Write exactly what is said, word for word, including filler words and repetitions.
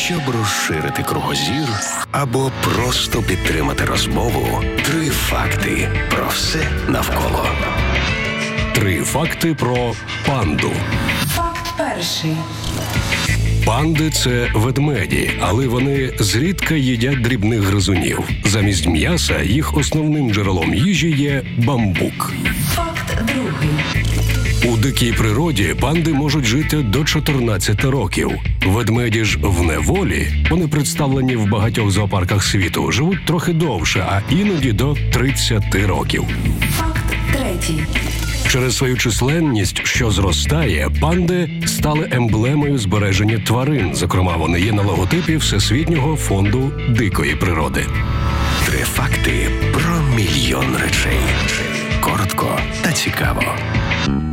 Щоб розширити кругозір або просто підтримати розмову, три факти про все навколо. Три факти про панду. Факт перший. Панди – це ведмеді, але вони зрідка їдять дрібних гризунів. Замість м'яса їх основним джерелом їжі є бамбук. Факт другий. У дикій природі панди можуть жити до чотирнадцяти років. Ведмеді ж в неволі, вони представлені в багатьох зоопарках світу, живуть трохи довше, а іноді до тридцяти років. Факт третій. Через свою численність, що зростає, панди стали емблемою збереження тварин. Зокрема, вони є на логотипі Всесвітнього фонду дикої природи. Три факти про мільйон речей. Коротко та цікаво.